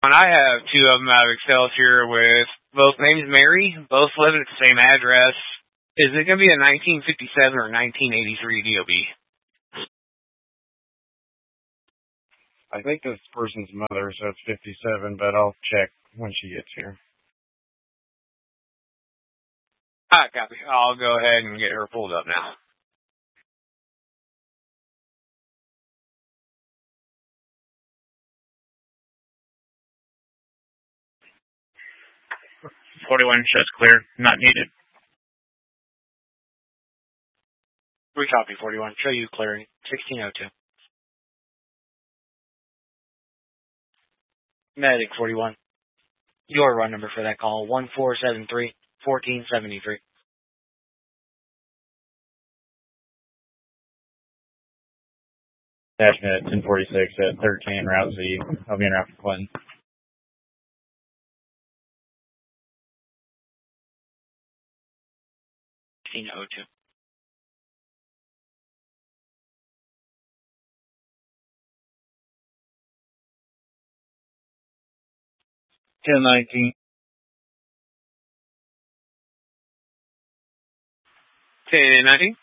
And I have two of them out of Excelsior with both names Mary, both living at the same address. Is it going to be a 1957 or 1983 DOB? I think this person's mother, so it's 57, but I'll check when she gets here. Copy. I'll go ahead and get her pulled up now. Shows clear. Not needed. We copy 41. Show you clearing. 1602. Medic 41. Your run number for that call, 1473-1473. Attachment at 1046 at 13 Route Z. I'll be in route for Clinton. 1602. $10.19. 10.19.